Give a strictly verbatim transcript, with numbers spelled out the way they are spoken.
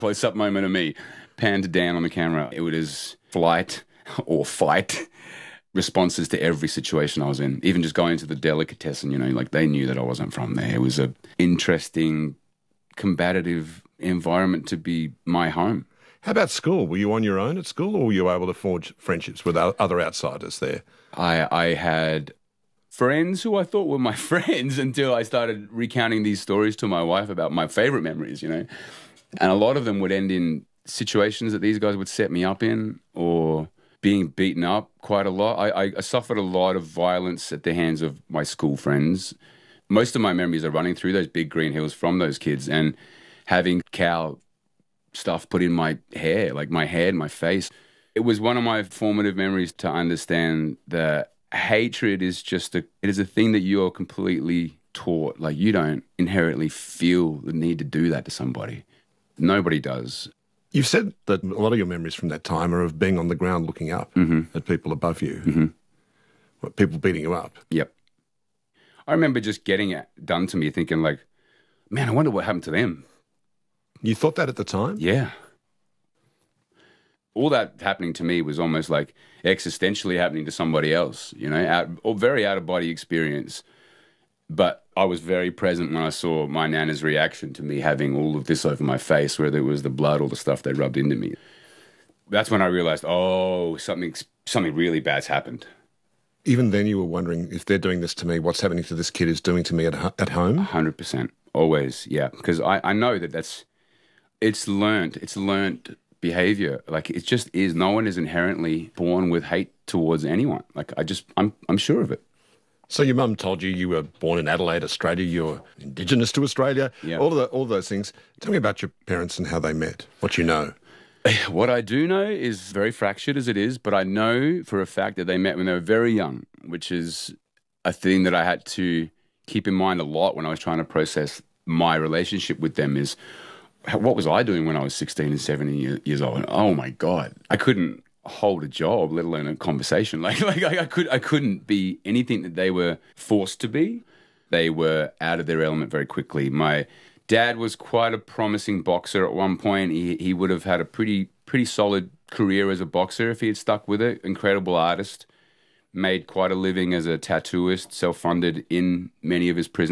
close-up moment of me, panned to Dan on the camera. It was flight or fight responses to every situation I was in. Even just going to the delicatessen, you know, like they knew that I wasn't from there. It was a interesting, combative environment to be my home. How about school? Were you on your own at school, or were you able to forge friendships with other outsiders there? I, I had friends who I thought were my friends until I started recounting these stories to my wife about my favorite memories, you know. And a lot of them would end in situations that these guys would set me up in, or being beaten up quite a lot. I, I, I suffered a lot of violence at the hands of my school friends. Most of my memories are running through those big green hills from those kids, and having cow stuff put in my hair, like my head, my face. It was one of my formative memories to understand that hatred is just a, it is a thing that you are completely taught. Like, you don't inherently feel the need to do that to somebody. Nobody does. You've said that a lot of your memories from that time are of being on the ground looking up mm-hmm. at people above you, mm-hmm. what, people beating you up. Yep. I remember just getting it done to me thinking like, man, I wonder what happened to them. You thought that at the time? Yeah. All that happening to me was almost like existentially happening to somebody else, you know, out, or very out-of-body experience. But I was very present when I saw my nana's reaction to me having all of this over my face, whether it was the blood or the stuff they rubbed into me. That's when I realized, oh, something, something really bad's happened. Even then you were wondering, if they're doing this to me, what's happening to this kid is doing to me at, at home? one hundred percent. Always, yeah. Because I, I know that that's... It's learned. It's learned behavior. Like, it just is. No one is inherently born with hate towards anyone. Like, I just, I'm, I'm sure of it. So your mum told you you were born in Adelaide, Australia. You're Indigenous to Australia. Yeah. All of the, all those things. Tell me about your parents and how they met. What you know. What I do know is very fractured as it is, but I know for a fact that they met when they were very young, which is a thing that I had to keep in mind a lot when I was trying to process my relationship with them. Is what was I doing when I was sixteen and seventeen years old? And oh my God, I couldn't hold a job, let alone a conversation. Like, like I, I could, I couldn't be anything that they were forced to be. They were out of their element very quickly. My dad was quite a promising boxer at one point. He he would have had a pretty pretty solid career as a boxer if he had stuck with it. Incredible artist, made quite a living as a tattooist, self-funded in many of his prison